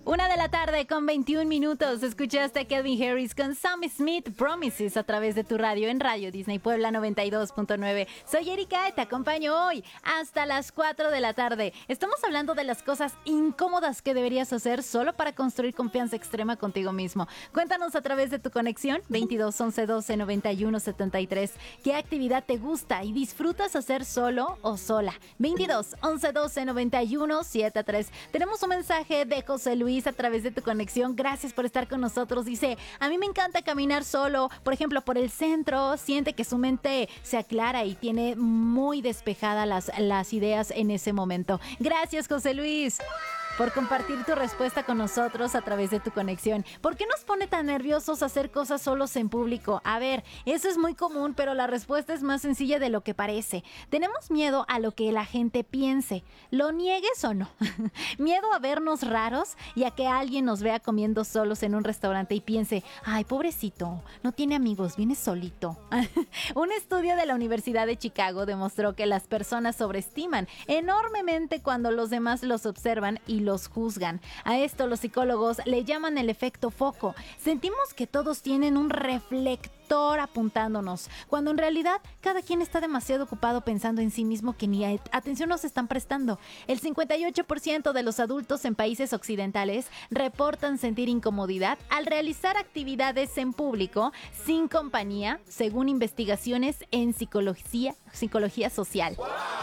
1 de la tarde con 21 minutos. Escuchaste a Calvin Harris con Sam Smith, Promises, a través de tu radio en Radio Disney Puebla 92.9. Soy Erika y te acompaño hoy hasta las 4 de la tarde. Estamos hablando de las cosas incómodas que deberías hacer solo para construir confianza extrema contigo mismo. Cuéntanos a través de tu conexión 22 11 12 91 73. ¿Qué actividad te gusta y disfrutas hacer solo o sola? 22 11 12 91 73. Tenemos un mensaje de José Luis a través de tu conexión. Gracias por estar con nosotros. Dice, a mí me encanta caminar solo, por ejemplo, por el centro. Siente que su mente se aclara y tiene muy despejadas las ideas en ese momento. Gracias, José Luis, por compartir tu respuesta con nosotros a través de tu conexión. ¿Por qué nos pone tan nerviosos hacer cosas solos en público? A ver, eso es muy común, pero la respuesta es más sencilla de lo que parece. Tenemos miedo a lo que la gente piense, lo niegues o no. Miedo a vernos raros y a que alguien nos vea comiendo solos en un restaurante y piense, ay, pobrecito, no tiene amigos, viene solito. Un estudio de la Universidad de Chicago demostró que las personas sobreestiman enormemente cuando los demás los observan y los juzgan. A esto los psicólogos le llaman el efecto foco. Sentimos que todos tienen un reflector apuntándonos, cuando en realidad cada quien está demasiado ocupado pensando en sí mismo que ni atención nos están prestando. El 58% de los adultos en países occidentales reportan sentir incomodidad al realizar actividades en público sin compañía, según investigaciones en psicología social.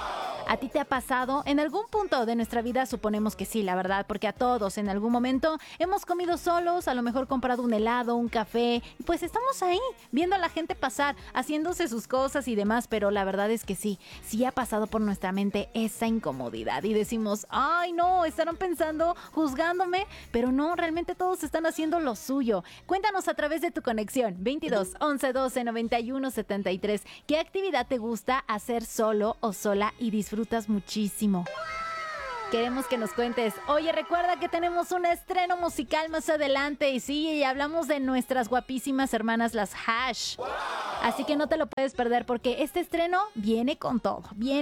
¿A ti te ha pasado? En algún punto de nuestra vida suponemos que sí, la verdad, porque a todos en algún momento hemos comido solos, a lo mejor comprado un helado, un café, y pues estamos ahí viendo a la gente pasar, haciéndose sus cosas y demás, pero la verdad es que sí ha pasado por nuestra mente esa incomodidad y decimos, ay no, estarán pensando, juzgándome, pero no, realmente todos están haciendo lo suyo. Cuéntanos a través de tu conexión 22 11 12 91 73, ¿qué actividad te gusta hacer solo o sola y disfrutas muchísimo? Queremos que nos cuentes. Oye, recuerda que tenemos un estreno musical más adelante y sí, y hablamos de nuestras guapísimas hermanas las Hash. Así que no te lo puedes perder porque este estreno viene con todo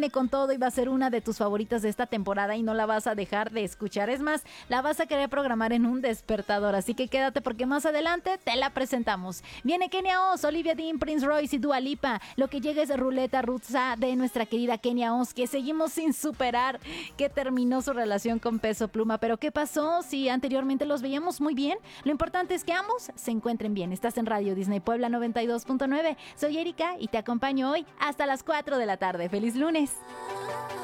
y va a ser una de tus favoritas de esta temporada y no la vas a dejar de escuchar. Es más, la vas a querer programar en un despertador, así que quédate porque más adelante te la presentamos. Viene Kenia Oz, Olivia Dean, Prince Royce y Dua Lipa. Lo que llega es de Ruleta Rusa de nuestra querida Kenia Oz, que seguimos sin superar que terminó su relación con Peso Pluma. Pero ¿qué pasó si anteriormente los veíamos muy bien? Lo importante es que ambos se encuentren bien. Estás en Radio Disney Puebla 92.9. Soy Erika y te acompaño hoy hasta las 4 de la tarde. ¡Feliz lunes!